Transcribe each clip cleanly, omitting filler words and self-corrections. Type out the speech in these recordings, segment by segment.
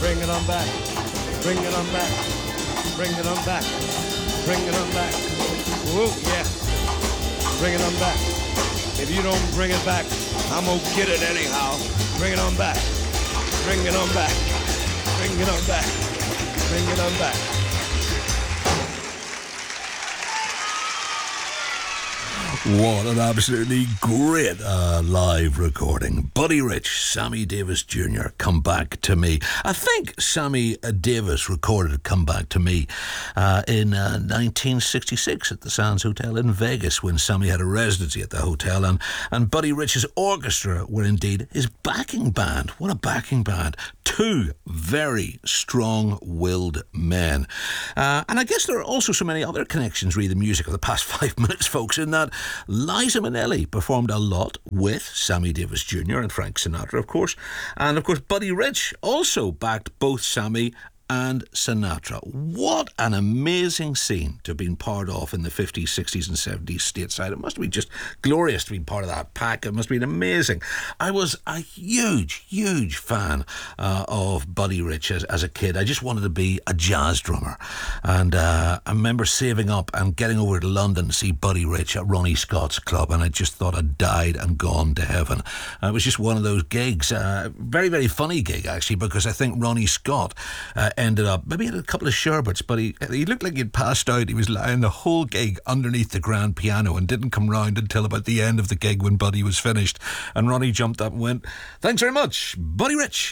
Bring it on back. Bring it on back. Bring it on back. Bring it on back. Whoa, yeah. Bring it on back. If you don't bring it back, I'm gonna get it anyhow. Bring it on back. Bring it on back. Bring it on back. Bring it on back. What an absolutely great live recording. Buddy Rich, Sammy Davis Jr., Come Back to Me. I think Sammy Davis recorded Come Back to Me in 1966 at the Sands Hotel in Vegas when Sammy had a residency at the hotel, and Buddy Rich's orchestra were indeed his backing band. What a backing band. Two very strong-willed men. And I guess there are also so many other connections, read the music of the past 5 minutes, folks, in that Liza Minnelli performed a lot with Sammy Davis Jr. and Frank Sinatra, of course. And, of course, Buddy Rich also backed both Sammy and Sinatra. What an amazing scene to have been part of in the 50s, 60s and 70s stateside. It must have been just glorious to be part of that pack. It must have been amazing. I was a huge fan of Buddy Rich as a kid. I just wanted to be a jazz drummer. And I remember saving up and getting over to London to see Buddy Rich at Ronnie Scott's club, and I just thought I'd died and gone to heaven. It was just one of those gigs. Very funny gig, actually, because I think Ronnie Scott ended up, maybe he had a couple of sherbets, but he looked like he'd passed out. He was lying the whole gig underneath the grand piano and didn't come round until about the end of the gig when Buddy was finished. And Ronnie jumped up and went, "Thanks very much, Buddy Rich."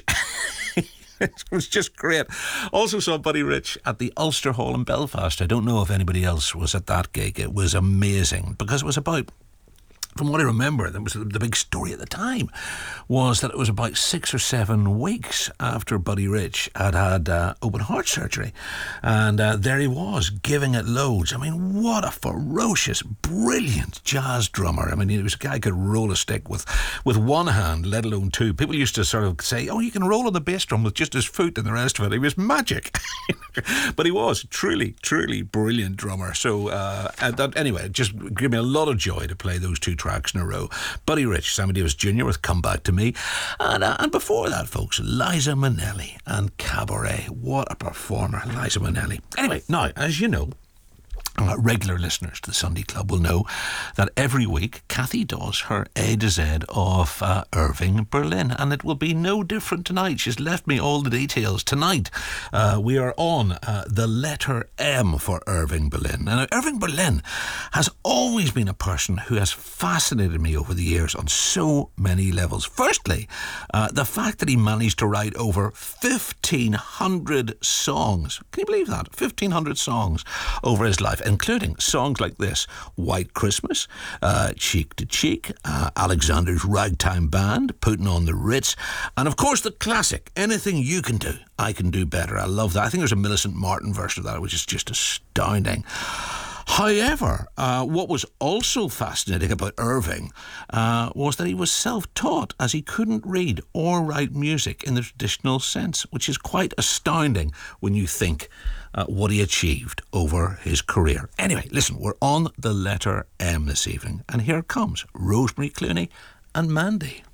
It was just great. Also saw Buddy Rich at the Ulster Hall in Belfast. I don't know if anybody else was at that gig. It was amazing because it was about, from what I remember, that was the big story at the time, was that it was about 6 or 7 weeks after Buddy Rich had open heart surgery. And there he was, giving it loads. I mean, what a ferocious, brilliant jazz drummer. I mean, he was a guy who could roll a stick with one hand, let alone two. People used to sort of say, oh, you can roll on the bass drum with just his foot and the rest of it. He was magic. But he was truly brilliant drummer. So anyway, it just gave me a lot of joy to play those two tracks in a row. Buddy Rich, Sammy Davis Jr. with Come Back to Me, and before that, folks, Liza Minnelli and Cabaret. What a performer, Liza Minnelli. Anyway, now, as you know, regular listeners to the Sunday Club will know that every week Kathy does her A to Z of Irving Berlin, and it will be no different tonight. She's left me all the details. Tonight we are on the letter M for Irving Berlin. Now, Irving Berlin has always been a person who has fascinated me over the years on so many levels. Firstly, the fact that he managed to write over 1,500 songs. Can you believe that? 1,500 songs over his life, including songs like this: White Christmas, Cheek to Cheek, Alexander's Ragtime Band, Putting on the Ritz, and of course the classic, Anything You Can Do, I Can Do Better. I love that. I think there's a Millicent Martin version of that, which is just astounding. However, what was also fascinating about Irving was that he was self-taught, as he couldn't read or write music in the traditional sense, which is quite astounding when you think what he achieved over his career. Anyway, listen, we're on the letter M this evening, and here it comes, Rosemary Clooney and Mandy.